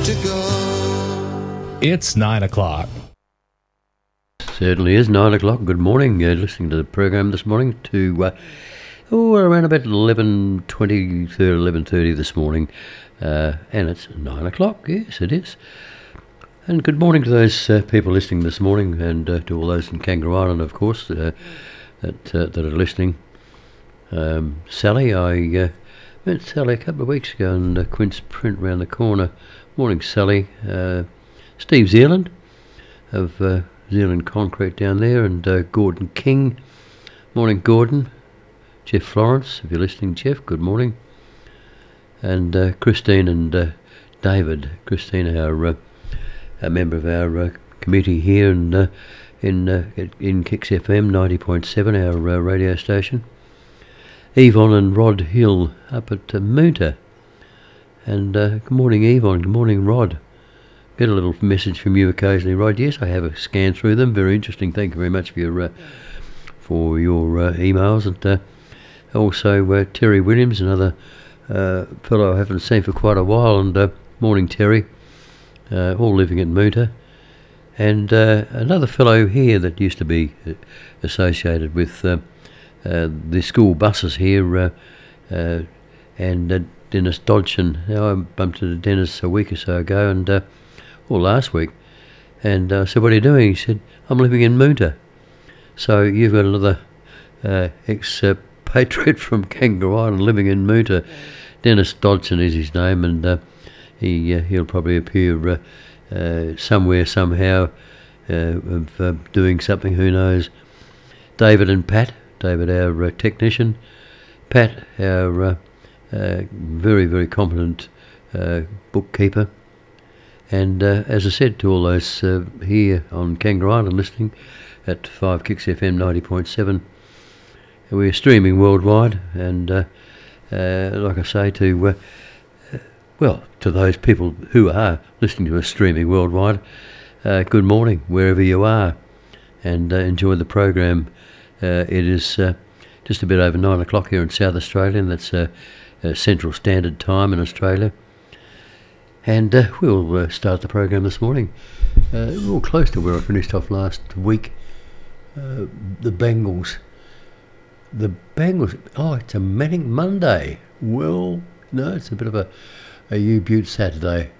to go. It's 9 o'clock. Certainly is 9 o'clock. Good morning. Listening to the program this morning to around about 11:20, 11:30 this morning, and it's 9 o'clock. Yes, it is. And good morning to those people listening this morning, and to all those in Kangaroo Island, of course, that are listening. Sally, I met Sally a couple of weeks ago in Quince Print round the corner. Morning, Sally. Steve Zealand of Zealand Concrete down there, and Gordon King. Morning, Gordon. Jeff Florence, if you're listening, Jeff, good morning. And Christine and David. Christine, a member of our committee here in Kicks FM 90.7, our radio station. Yvonne and Rod Hill up at Moonta. And good morning, Yvonne. Good morning, Rod. Get a little message from you occasionally, Rod. Yes, I have a scan through them. Very interesting. Thank you very much for your emails. And also Terry Williams, another fellow I haven't seen for quite a while. And morning, Terry. All living at Moonta. And another fellow here that used to be associated with the school buses here, and Dennis Dodson. Now I bumped into Dennis a week or so ago, and or last week, and I said, "What are you doing?" He said, "I'm living in Moonta." So you've got another expatriate from Kangaroo Island living in Moonta. Dennis Dodson is his name, and he'll probably appear somewhere, somehow, of doing something, who knows. David and Pat. David, our technician. Pat, our very, very competent bookkeeper. And as I said to all those here on Kangaroo Island listening at 5 Kicks FM 90.7, we're streaming worldwide. And like I say, to those people who are listening to us streaming worldwide, good morning wherever you are, and enjoy the program. It is just a bit over 9 o'clock here in South Australia, and that's Central Standard Time in Australia. And we'll start the program this morning. Real close to where I finished off last week. The Bengals. Oh, it's a Manning Monday. Well, no, it's a bit of a U-Butte Saturday.